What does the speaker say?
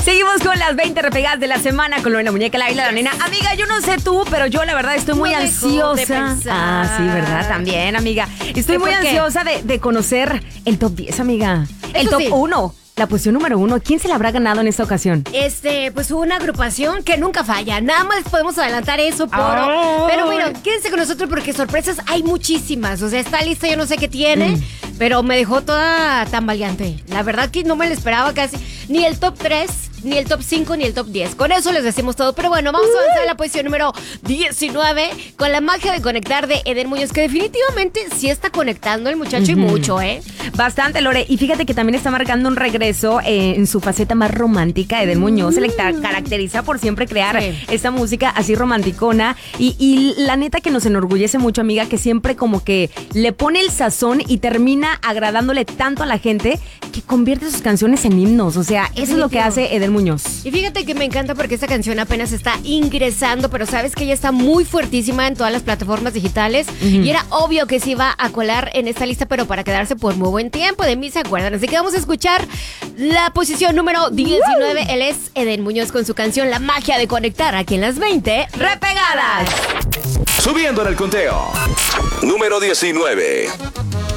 Seguimos con las 20 repegadas de la semana con Lorena Muñeca, la Isla, la nena. Amiga, yo no sé tú, pero yo la verdad estoy muy ansiosa. Sí, ¿verdad? También, amiga. Estoy muy ansiosa de conocer el top 10, amiga. El top 1. La posición número 1, ¿quién se la habrá ganado en esta ocasión? Pues una agrupación que nunca falla. Nada más podemos adelantar eso, pero bueno, quédense con nosotros porque sorpresas hay muchísimas. O sea, esta lista yo no sé qué tiene, pero me dejó toda tambaleante. La verdad que no me la esperaba casi. Ni el top 3, ni el top 5, ni el top 10. Con eso les decimos todo. Pero bueno, vamos a avanzar a la posición número 19 con la magia de conectar de Eden Muñoz, que definitivamente sí está conectando el muchacho y mucho, ¿eh? Bastante, Lore. Y fíjate que también está marcando un regreso en su faceta más romántica. Eden Muñoz se le caracteriza por siempre crear esta música así romanticona. Y la neta que nos enorgullece mucho, amiga, que siempre como que le pone el sazón y termina agradándole tanto a la gente que convierte sus canciones en himnos. O sea, eso es lo que hace Eden Muñoz. Y fíjate que me encanta porque esta canción apenas está ingresando, pero sabes que ella está muy fuertísima en todas las plataformas digitales. Y era obvio que se iba a colar en esta lista, pero para quedarse por muy buen tiempo. De mí se acuerdan. Así que vamos a escuchar la posición número 19. Él es Eden Muñoz con su canción La magia de conectar, aquí en las 20 repegadas. Subiendo en el conteo. Número 19.